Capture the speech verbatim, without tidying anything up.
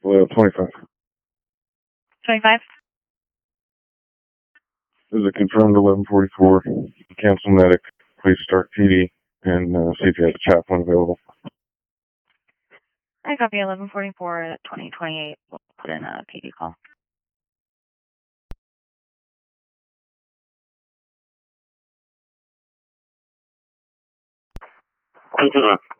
Well, twenty-five. twenty-five? This is a confirmed eleven forty-four. Cancel medic. Please start P D and uh, see if you have a chaplain available. I copy eleven forty-four, twenty twenty-eight. We'll put in a P D call. Thank you.